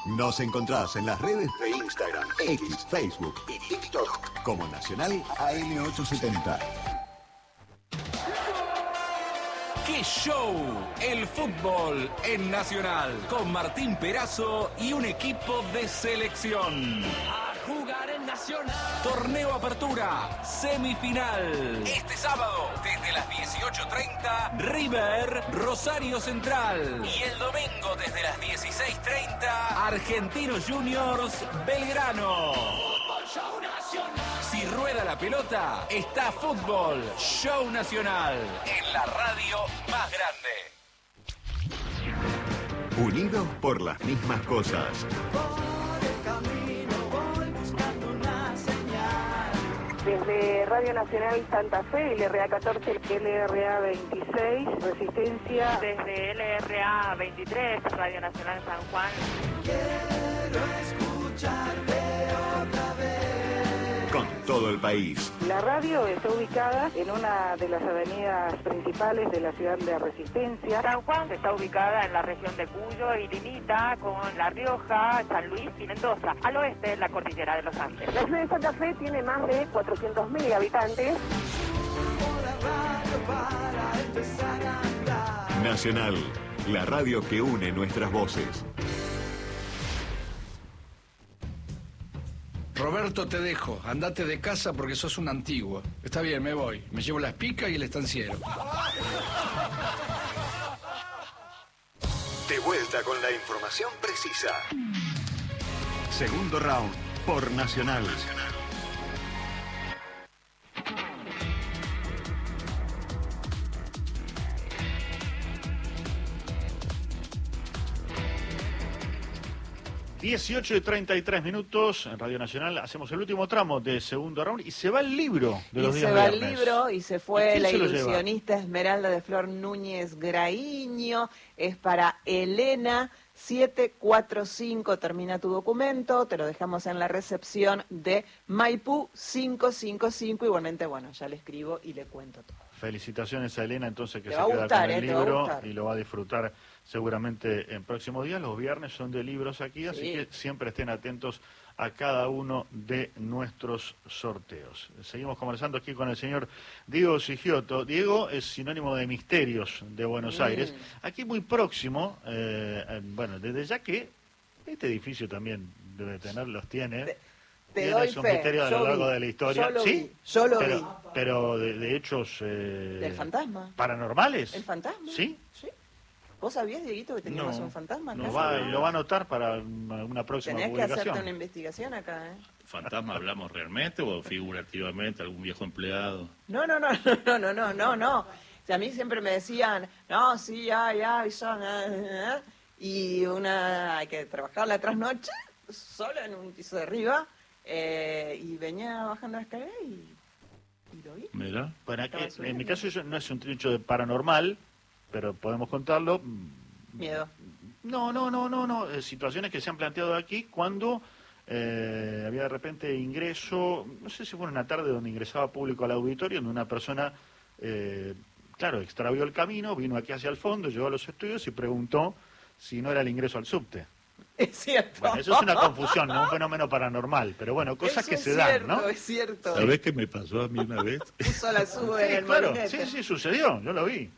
Nos encontrás en las redes de Instagram, X, Facebook y TikTok como Nacional AM870. ¡Qué show! El fútbol en Nacional, con Martín Perazo y un equipo de selección. A jugar en Nacional. Torneo Apertura, semifinal. Este sábado, desde las 18:30, River, Rosario Central. Y el domingo, desde las 16:30, Argentinos Juniors, Belgrano. Fútbol Show Nacional. Si rueda la pelota, está Fútbol Show Nacional, en la radio más grande. Unidos por las mismas cosas. Por el camino voy buscando una señal. Desde Radio Nacional Santa Fe, LRA 14, LRA 26, Resistencia. Desde LRA 23, Radio Nacional San Juan. Quiero escucharte otra vez. Con todo el país. La radio está ubicada en una de las avenidas principales de la ciudad de Resistencia. San Juan está ubicada en la región de Cuyo y limita con La Rioja, San Luis y Mendoza. Al oeste, la cordillera de los Andes. La ciudad de Santa Fe tiene más de 400.000 habitantes. Subo la radio para empezar a andar. Nacional, la radio que une nuestras voces. Roberto, te dejo. Andate de casa porque sos un antiguo. Está bien, me voy. Me llevo las picas y el estanciero. De vuelta con la información precisa. Segundo round por Nacional. 18:33 en Radio Nacional. Hacemos el último tramo de segundo round y se va el libro de los días se va viernes. el libro y se fue ¿Y la quién se lo ilusionista Esmeralda de Flor Núñez Graíño. Es para Elena. 745 termina tu documento, te lo dejamos en la recepción de Maipú 555. Igualmente, bueno, ya le escribo y le cuento todo. Felicitaciones a Elena, entonces, que Te se va a queda gustar, con el te va a libro gustar. y lo va a disfrutar seguramente en próximos días. Los viernes son de libros aquí, así Sí. que siempre estén atentos a cada uno de nuestros sorteos. Seguimos conversando aquí con el señor Diego Sigioto. Diego es sinónimo de Misterios de Buenos Aires. Aquí muy próximo, bueno, desde ya que este edificio también debe tener, los tiene. Te Tiene doy sus fe, misterios a lo yo largo vi, de la historia. yo lo ¿Sí? vi, yo lo pero, vi. Pero de hechos... ¿Del fantasma? ¿Paranormales? ¿El fantasma? ¿Sí? Sí. ¿Vos sabías, Dieguito, que teníamos No, un fantasma acá? Lo va a anotar para una próxima Tenés que publicación. hacerte una investigación acá, ¿eh? ¿Fantasma hablamos realmente o figurativamente? ¿Algún viejo empleado? No. O sea, a mí siempre me decían, no, sí, ya, y son... Y hay que trabajar la trasnoche, sola en un piso de arriba, y venía bajando la escalera y lo vi. Mira. Bueno, aquí, Estaba en mi subiendo. caso eso no es un hecho de paranormal, pero podemos contarlo. Miedo. No. Situaciones que se han planteado aquí cuando había de repente ingreso, no sé si fue una tarde donde ingresaba público al auditorio, donde una persona, claro, extravió el camino, vino aquí hacia el fondo, llegó a los estudios y preguntó si no era el ingreso al subte. Es cierto. Bueno, eso es una confusión, no un fenómeno paranormal, pero bueno, cosas Eso que es se cierto, dan, ¿no? Es cierto. ¿Sabés qué me pasó a mí una vez? Puso la sube en Sí, el claro, molinete. sí, sucedió, yo lo vi.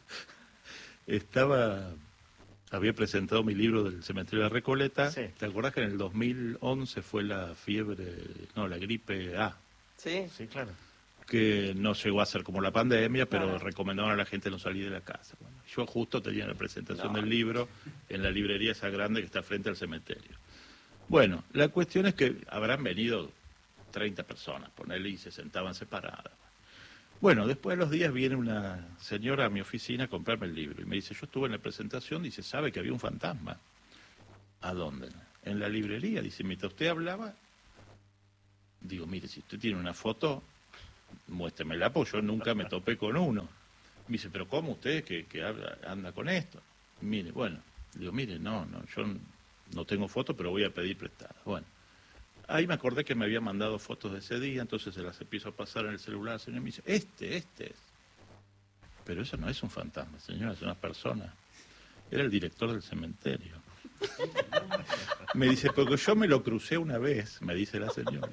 Había presentado mi libro del Cementerio de la Recoleta. Sí. ¿Te acordás que en el 2011 fue la la gripe A? Sí. Sí, claro. Que no llegó a ser como la pandemia, pero recomendaban a la gente no salir de la casa. Bueno, yo justo tenía la presentación del libro en la librería esa grande que está frente al cementerio. Bueno, la cuestión es que habrán venido 30 personas, ponele, y se sentaban separadas. Bueno, después de los días viene una señora a mi oficina a comprarme el libro y me dice, yo estuve en la presentación, dice, ¿sabe que había un fantasma? ¿A dónde? En la librería, dice, mientras usted hablaba, digo, mire, si usted tiene una foto, muéstremela, porque yo nunca me topé con uno. Me dice, pero ¿cómo usted que anda con esto? Mire, bueno, digo, mire, no, yo no tengo foto, pero voy a pedir prestada. Bueno, ahí me acordé que me había mandado fotos de ese día, entonces se las empiezo a pasar en el celular al señor y me dice, este es. Pero eso no es un fantasma, señora, es una persona. Era el director del cementerio. Me dice, porque yo me lo crucé una vez, me dice la señora.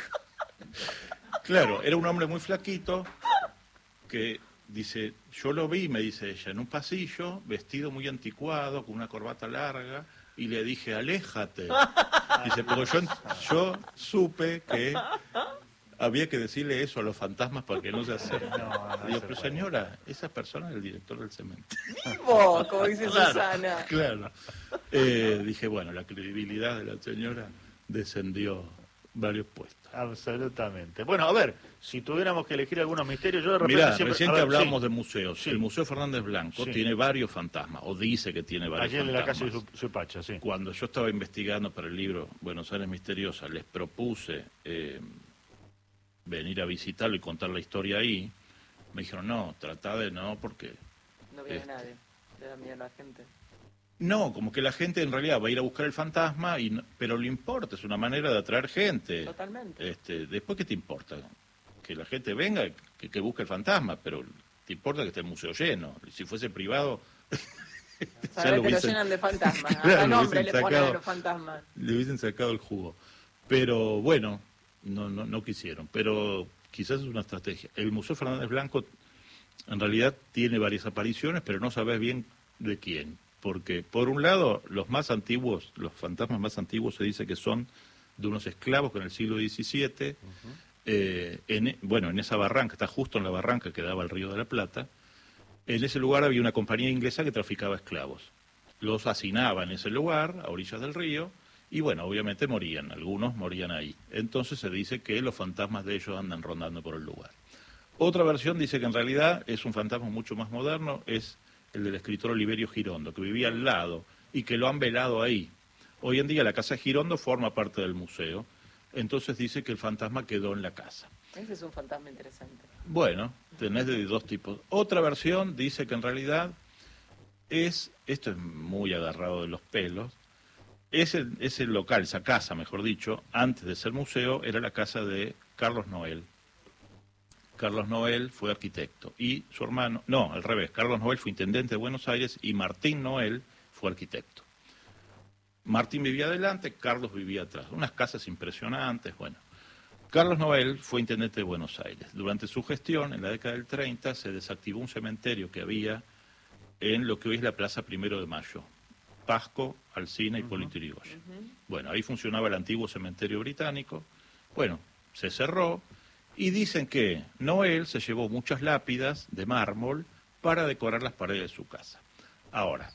Claro, era un hombre muy flaquito que dice, yo lo vi, me dice ella, en un pasillo, vestido muy anticuado, con una corbata larga, y le dije, aléjate. Dice, porque yo supe que había que decirle eso a los fantasmas para que no se acerquen. Digo, pero señora, esa persona es el director del cementerio. Vivo, como dice Claro, Susana. Claro. Dije, bueno, la credibilidad de la señora descendió varios puestos. Absolutamente. Bueno, a ver, si tuviéramos que elegir algunos misterios, yo de repente Mirá, siempre... recién a que ver, hablábamos sí. de museos, Sí. el Museo Fernández Blanco Sí. tiene varios fantasmas, o dice que tiene varios Ayer en la calle fantasmas. de Suipacha, sí. Cuando yo estaba investigando para el libro Buenos Aires Misteriosa, les propuse venir a visitarlo y contar la historia ahí. Me dijeron, no, tratá de no, porque... No viene nadie, le da miedo a la gente. No, como que la gente en realidad va a ir a buscar el fantasma, pero le importa, es una manera de atraer gente. Totalmente. Después, ¿qué te importa? Que la gente venga, que busque el fantasma, pero te importa que esté el museo lleno. Si fuese privado... Sabés que lo llenan de fantasmas. Claro, Hasta le nombre hubiesen le ponen a sacado- los fantasmas. Le hubiesen sacado el jugo. Pero bueno, no quisieron. Pero quizás es una estrategia. El Museo Fernández Blanco en realidad tiene varias apariciones, pero no sabes bien de quién. Porque, por un lado, los más antiguos, los fantasmas más antiguos se dice que son de unos esclavos que en el siglo XVII, en esa barranca, está justo en la barranca que daba al Río de la Plata, en ese lugar había una compañía inglesa que traficaba esclavos. Los hacinaba en ese lugar, a orillas del río, y bueno, obviamente morían, algunos morían ahí. Entonces se dice que los fantasmas de ellos andan rondando por el lugar. Otra versión dice que en realidad es un fantasma mucho más moderno, es el del escritor Oliverio Girondo, que vivía al lado y que lo han velado ahí. Hoy en día la casa Girondo forma parte del museo, entonces dice que el fantasma quedó en la casa. Ese es un fantasma interesante. Bueno, tenés de dos tipos. Otra versión dice que en realidad esto es muy agarrado de los pelos, ese local, esa casa, mejor dicho, antes de ser museo, era la casa de Carlos Noel. Carlos Noel fue arquitecto y su hermano, no, al revés, Carlos Noel fue intendente de Buenos Aires y Martín Noel fue arquitecto. Martín vivía adelante, Carlos vivía atrás. Unas casas impresionantes, bueno. Carlos Noel fue intendente de Buenos Aires. Durante su gestión, en la década del 30, se desactivó un cementerio que había en lo que hoy es la Plaza Primero de Mayo. Pasco, Alsina y Hipólito Yrigoyen. Bueno, ahí funcionaba el antiguo cementerio británico. Bueno, se cerró. Y dicen que Noel se llevó muchas lápidas de mármol para decorar las paredes de su casa. Ahora,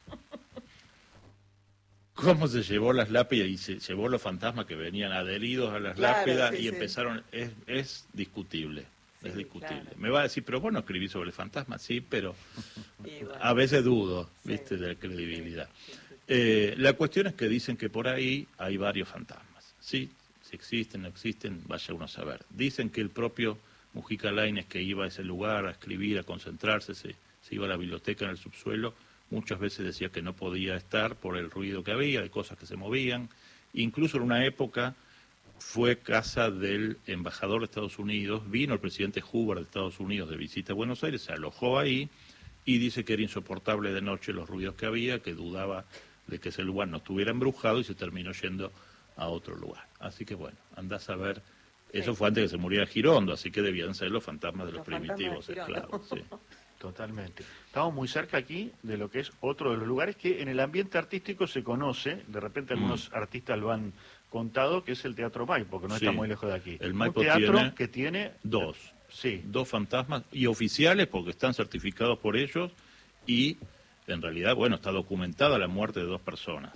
¿cómo se llevó las lápidas y se llevó los fantasmas que venían adheridos a las lápidas sí, y sí. empezaron? Es discutible, Sí, es discutible. claro. Me va a decir, pero vos no escribís sobre fantasmas, sí, pero Y bueno, a veces dudo, Sí. viste, de la credibilidad. sí, sí. La cuestión es que dicen que por ahí hay varios fantasmas, ¿sí? Si existen, no existen, vaya uno a saber. Dicen que el propio Mujica Lainez, que iba a ese lugar a escribir, a concentrarse, se iba a la biblioteca en el subsuelo, muchas veces decía que no podía estar por el ruido que había, de cosas que se movían. Incluso en una época fue casa del embajador de Estados Unidos, vino el presidente Hoover de Estados Unidos de visita a Buenos Aires, se alojó ahí y dice que era insoportable de noche los ruidos que había, que dudaba de que ese lugar no estuviera embrujado y se terminó yendo a otro lugar. Así que bueno, andás a ver, eso fue antes que se muriera Girondo, así que debían ser los fantasmas de los fantasmas de primitivos Girondo. esclavos. Sí. Totalmente. Estamos muy cerca aquí de lo que es otro de los lugares que en el ambiente artístico se conoce, de repente algunos artistas lo han contado, que es el Teatro Maipo, que no Sí. está muy lejos de aquí. El Maipo un teatro tiene que tiene dos Sí. fantasmas y oficiales porque están certificados por ellos y en realidad, bueno, está documentada la muerte de dos personas.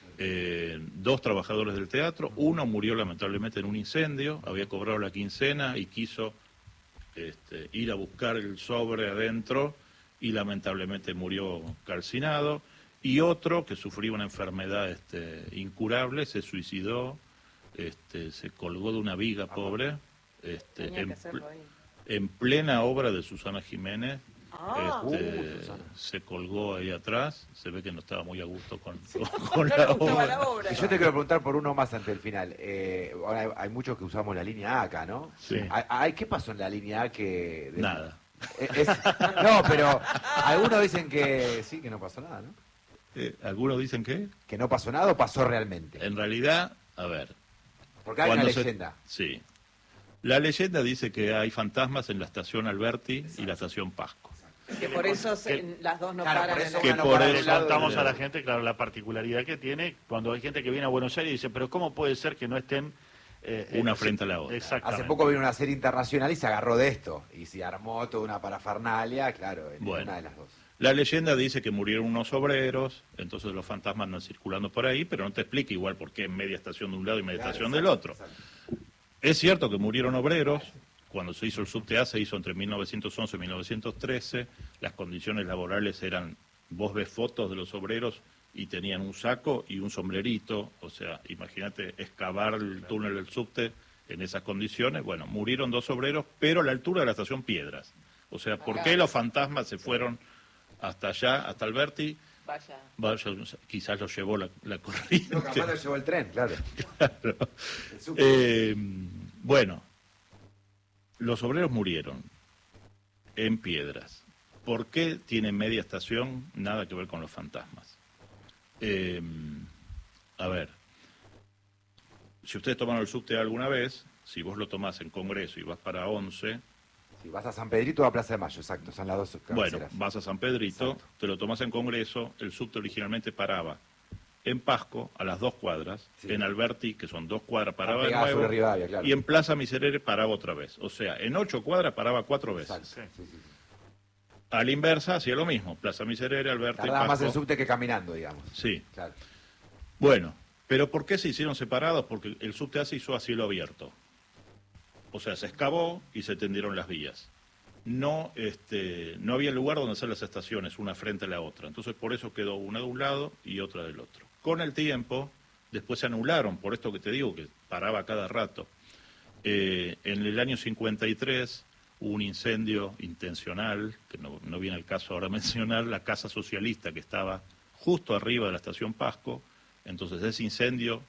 Dos trabajadores del teatro, uno murió lamentablemente en un incendio, había cobrado la quincena y quiso ir a buscar el sobre adentro y lamentablemente murió calcinado, y otro que sufría una enfermedad incurable, se suicidó, se colgó de una viga, pobre, Tenía que hacerlo ahí. en plena obra de Susana Jiménez. Ah. Susana. Se colgó ahí atrás, se ve que no estaba muy a gusto con No le la gustaba obra. la obra. Y yo te quiero preguntar por uno más ante el final. Ahora hay muchos que usamos la línea A acá, ¿no? Sí. ¿Qué pasó en la línea A que...? Nada. No, pero algunos dicen que sí, que no pasó nada, ¿no? Algunos dicen que no pasó nada o pasó realmente. En realidad, a ver. Porque hay una leyenda. Sí. La leyenda dice que hay fantasmas en la estación Alberti y la estación Pasco. Que por eso las dos no paran. Que por eso contamos a la gente, claro, la particularidad que tiene cuando hay gente que viene a Buenos Aires y dice, pero ¿cómo puede ser que no estén una frente a la otra? Exactamente. Hace poco vino una serie internacional y se agarró de esto. Y se armó toda una parafernalia, claro, en una de las dos. La leyenda dice que murieron unos obreros, entonces los fantasmas andan circulando por ahí, pero no te explica igual por qué media estación de un lado y media estación del otro. Exacto. Es cierto que murieron obreros. Cuando se hizo el subte A, se hizo entre 1911 y 1913. Las condiciones laborales eran, vos ves fotos de los obreros y tenían un saco y un sombrerito. O sea, imagínate excavar el túnel del subte en esas condiciones. Bueno, murieron 2 obreros, pero a la altura de la estación Piedras. O sea, ¿por qué los fantasmas se fueron hasta allá, hasta Alberti? Vaya, quizás los llevó la corriente. No, capaz lo llevó el tren, claro. Bueno, los obreros murieron en Piedras. ¿Por qué tiene media estación? Nada que ver con los fantasmas. A ver, si ustedes tomaron el subte alguna vez, si vos lo tomás en Congreso y vas para 11... Si vas a San Pedrito o a Plaza de Mayo, exacto, son las dos cabeceras. Bueno, vas a San Pedrito, exacto. Te lo tomas en Congreso, el subte originalmente paraba en Pasco, a las 2 cuadras, sí. En Alberti, que son 2 cuadras, paraba de nuevo, Rivadavia, claro. Y en Plaza Miserere paraba otra vez. O sea, en 8 cuadras paraba 4 veces. Sí. A la inversa hacía lo mismo, Plaza Miserere, Alberti, Tardaba más en subte que caminando, digamos. Sí. Claro. Bueno, pero ¿por qué se hicieron separados? Porque el subte A se hizo a cielo abierto. O sea, se excavó y se tendieron las vías. No había lugar donde hacer las estaciones, una frente a la otra. Entonces, por eso quedó una de un lado y otra del otro. Con el tiempo, después se anularon, por esto que te digo, que paraba cada rato. En el año 53 hubo un incendio intencional, que no viene al caso ahora mencionar, la casa socialista que estaba justo arriba de la estación Pasco. Entonces, ese incendio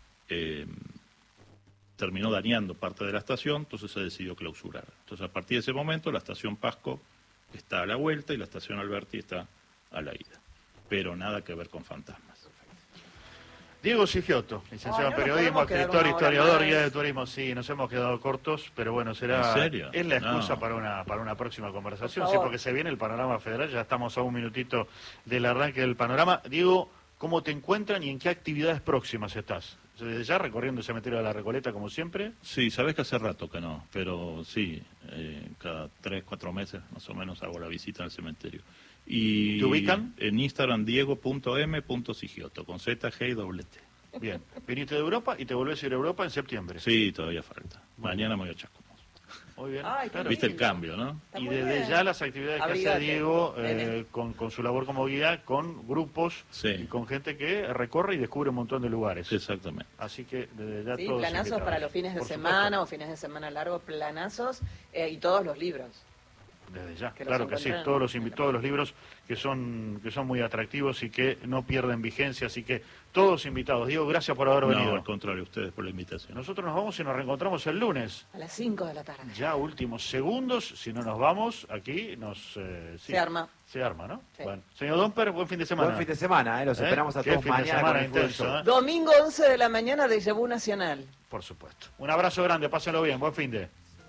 terminó dañando parte de la estación, entonces se decidió clausurar. Entonces, a partir de ese momento, la estación Pasco está a la vuelta y la estación Alberti está a la ida. Pero nada que ver con fantasmas. Diego Sigiotto, licenciado en periodismo, escritor, historiador, guía de turismo. Sí, nos hemos quedado cortos, pero bueno, será... ¿En serio? Es la excusa para una próxima conversación, sí, porque se viene el panorama federal, ya estamos a un minutito del arranque del panorama. Diego, ¿cómo te encuentran y en qué actividades próximas estás? ¿Desde ya recorriendo el cementerio de la Recoleta como siempre? Sí, sabés que hace rato que no, pero sí, cada 3, 4 meses más o menos hago la visita al cementerio. Y ¿te ubican? En Instagram diego.m.sigiotto, con Z, G y doble T. Bien, viniste de Europa y te volvés a ir a Europa en septiembre. Sí, todavía falta. Mañana me voy a Chascomús. Muy bien. Ay, claro. Viste el cambio, ¿no? Y desde ya las actividades que hace Diego con su labor como guía, con grupos y con gente que recorre y descubre un montón de lugares. Exactamente. Así que desde ya sí, todos planazos invitados. para los fines de semana o fines de semana largos, planazos y todos los libros. Desde ya, que claro que sí, todos los libros que son muy atractivos y que no pierden vigencia, así que todos invitados. Diego, gracias por haber venido. No, al contrario, ustedes por la invitación. Nosotros nos vamos y nos reencontramos el lunes. A las 5 de la tarde. Ya últimos segundos, si no nos vamos, aquí se arma. Se arma, ¿no? Sí. Bueno, señor Domper, buen fin de semana. Buen fin de semana, los esperamos a Qué todos fin de mañana semana con el intenso, fútbol. Domingo 11 de la mañana de Yabú Nacional. Por supuesto. Un abrazo grande, pásenlo bien, buen fin de.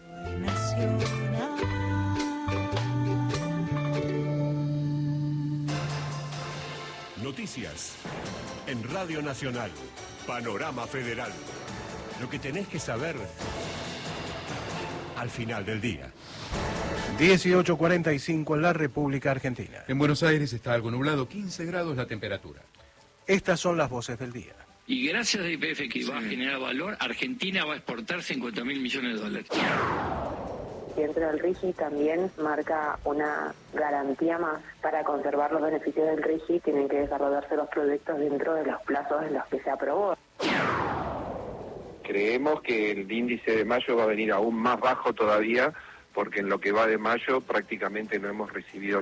Noticias en Radio Nacional. Panorama Federal. Lo que tenés que saber al final del día. 18:45 en la República Argentina. En Buenos Aires está algo nublado, 15 grados la temperatura. Estas son las voces del día. Y gracias a YPF que va a generar valor, Argentina va a exportar 50.000 millones de dólares. Y dentro del RIGI también marca una garantía más para conservar los beneficios del RIGI, tienen que desarrollarse los proyectos dentro de los plazos en los que se aprobó. Creemos que el índice de mayo va a venir aún más bajo todavía, porque en lo que va de mayo prácticamente no hemos recibido